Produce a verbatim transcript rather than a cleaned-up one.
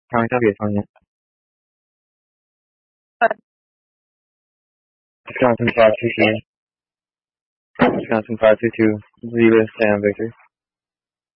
开玩笑别放音。Wisconsin five two two. Wisconsin five two two. Zeta Sam Victor.